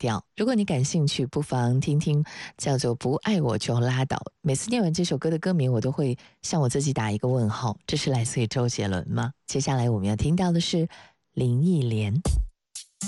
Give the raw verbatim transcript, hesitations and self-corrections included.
调。如果你感兴趣，不妨听听叫做不爱我就拉倒。每次念完这首歌的歌名，我都会向我自己打一个问号，这是来自于周杰伦吗？接下来我们要听到的是林忆莲。